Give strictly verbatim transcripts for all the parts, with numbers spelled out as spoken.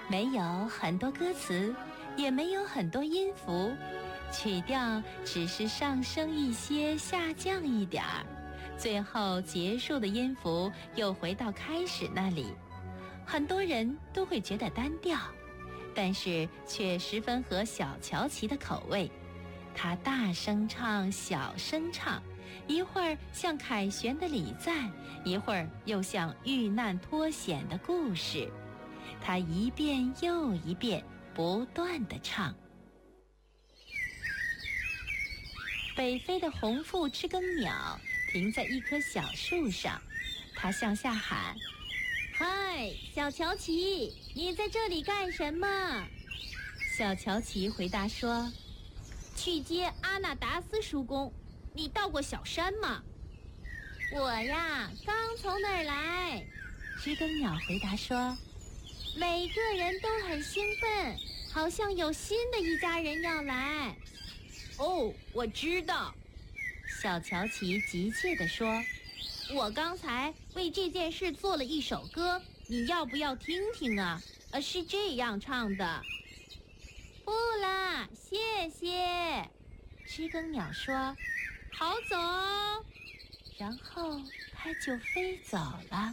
没有很多歌词，也没有很多音符，曲调只是上升一些，下降一点儿，最后结束的音符又回到开始那里。很多人都会觉得单调，但是却十分合小乔琪的口味。他大声唱，小声唱，一会儿像凯旋的礼赞，一会儿又像遇难脱险的故事。他一遍又一遍不断地唱。北飞的红腹知更鸟停在一棵小树上，它向下喊：嗨，小乔琪，你在这里干什么？小乔琪回答说：去接阿纳达斯叔公。你到过小山吗？我呀，刚从那儿来。知更鸟回答说：每个人都很兴奋，好像有新的一家人要来。哦，我知道。小乔琪急切地说：我刚才为这件事做了一首歌，你要不要听听啊？呃，是这样唱的。不啦，谢谢。知更鸟说：好走哦。然后它就飞走了。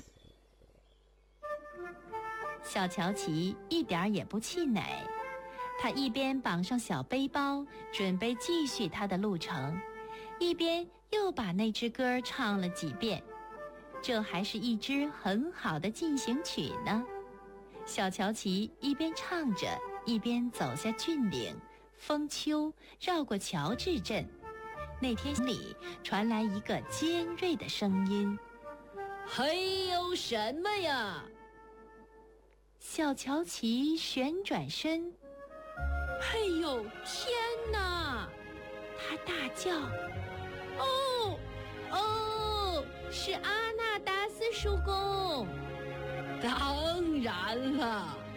小乔琪一点也不气馁，他一边绑上小背包，准备继续他的路程，一边又把那支歌唱了几遍。这还是一支很好的进行曲呢。小乔琪一边唱着，一边走下峻岭，封丘，绕过乔治镇。那天里传来一个尖锐的声音：嘿呦，什么呀？小乔琪旋转身，嘿呦，天哪！他大叫：哦哦，是阿纳达斯叔公！当然了，